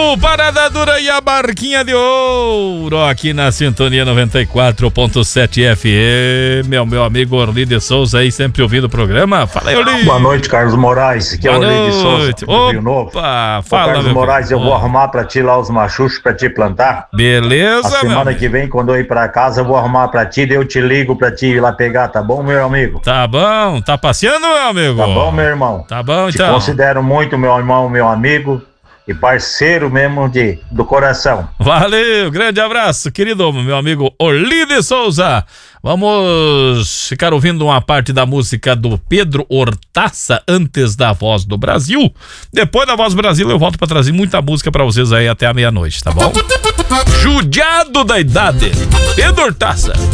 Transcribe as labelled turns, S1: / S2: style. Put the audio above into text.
S1: o Parada Dura e a Barquinha de Ouro aqui na Sintonia 94.7 FM. Meu amigo Orli de Souza aí, sempre ouvindo o programa. Fala aí, Orli.
S2: Boa noite, Carlos Moraes. Aqui é o Orli de Souza, do Rio Novo.
S1: Opa,
S2: fala, Carlos Moraes, eu vou arrumar pra ti lá os machuchos pra te plantar.
S1: Beleza,
S2: a semana que vem, quando eu ir pra casa, eu vou arrumar pra ti, daí eu te ligo pra ti ir lá pegar, tá bom, meu amigo?
S1: Tá bom, tá passeando, meu amigo?
S2: Tá bom, meu irmão.
S1: Tá bom,
S2: te
S1: então.
S2: Considero muito meu irmão, meu amigo e parceiro mesmo do coração.
S1: Valeu, grande abraço, querido meu amigo Orli de Souza. Vamos ficar ouvindo uma parte da música do Pedro Hortaça antes da Voz do Brasil. Depois da Voz do Brasil eu volto pra trazer muita música pra vocês aí até a meia-noite, tá bom? Judiado da idade, Pedro Hortaça.